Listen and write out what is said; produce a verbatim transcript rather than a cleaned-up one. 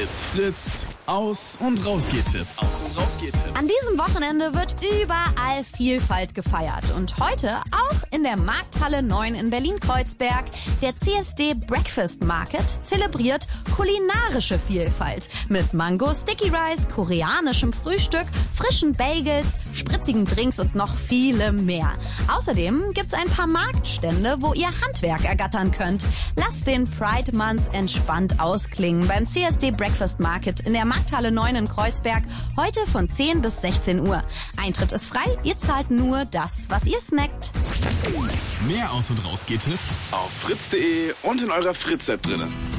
It's Fritz Aus- und Rausgeht-Tipps. Aus- und Rausgeht-Tipps. An diesem Wochenende wird überall Vielfalt gefeiert. Und heute auch in der Markthalle neun in Berlin-Kreuzberg. Der C S D Breakfast Market zelebriert kulinarische Vielfalt. Mit Mango Sticky Rice, koreanischem Frühstück, frischen Bagels, spritzigen Drinks und noch viele mehr. Außerdem gibt's ein paar Marktstände, wo ihr Handwerk ergattern könnt. Lasst den Pride Month entspannt ausklingen beim C S D Breakfast Market in der Markthalle neun in Kreuzberg. Heute von zehn bis sechzehn Uhr. Eintritt ist frei, ihr zahlt nur das, was ihr snackt. Mehr Aus- und Rausgeht-Tipps auf fritz punkt de und in eurer Fritz-App drinne.